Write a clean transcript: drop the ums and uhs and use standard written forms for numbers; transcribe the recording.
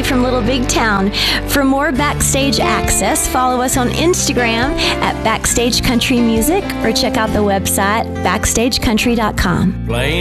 from Little Big Town. For more backstage access, follow us on Instagram at Backstage Country Music or check out the website backstagecountry.com.